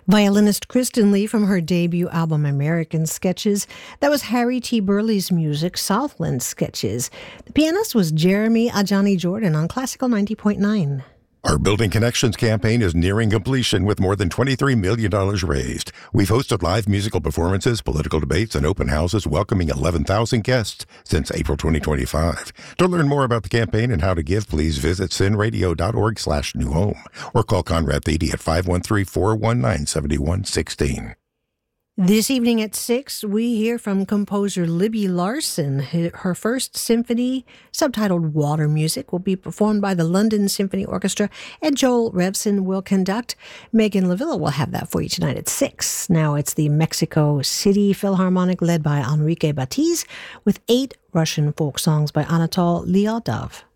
Violinist Kristen Lee from her debut album American Sketches. That was Harry T. Burley's music, Southland Sketches. The pianist was Jeremy Ajani Jordan on Classical 90.9. Our Building Connections campaign is nearing completion with more than $23 million raised. We've hosted live musical performances, political debates, and open houses welcoming 11,000 guests since April 2025. To learn more about the campaign and how to give, please visit sinradio.org/new home or call Conrad Thede at 513-419-7116. This evening at 6, we hear from composer Libby Larsen. Her first symphony, subtitled Water Music, will be performed by the London Symphony Orchestra, and Joel Revson will conduct. Megan Lavilla will have that for you tonight at 6. Now it's the Mexico City Philharmonic, led by Enrique Batiz, with 8 Russian folk songs by Anatol Lyodov.